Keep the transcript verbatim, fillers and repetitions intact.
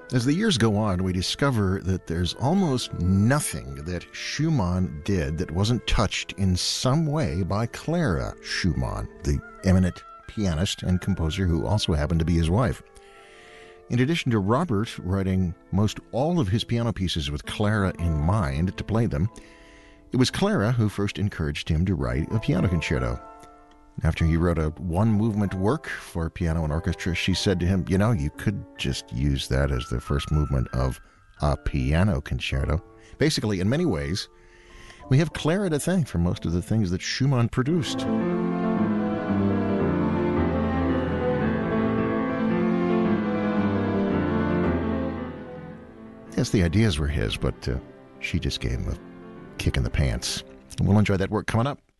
As the years go on, we discover that there's almost nothing that Schumann did that wasn't touched in some way by Clara Schumann, the eminent pianist and composer who also happened to be his wife. In addition to Robert writing most all of his piano pieces with Clara in mind to play them, it was Clara who first encouraged him to write a piano concerto. After he wrote a one-movement work for piano and orchestra, she said to him, you know, you could just use that as the first movement of a piano concerto. Basically, in many ways, we have Clara to thank for most of the things that Schumann produced. Yes, the ideas were his, but uh, she just gave him a kick in the pants. We'll enjoy that work coming up.